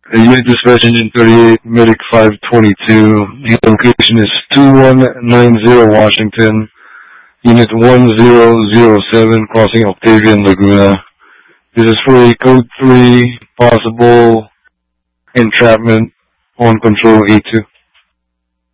Unit Dispatch Engine 38, Medic 522. The location is 2190 Washington. Unit 1007, crossing Octavian Laguna. This is for a Code 3 possible entrapment on Control A2.